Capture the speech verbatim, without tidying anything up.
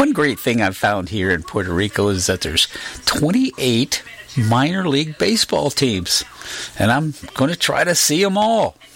One great thing I've found here in Puerto Rico is that there's twenty-eight minor league baseball teams, and I'm going to try to see them all.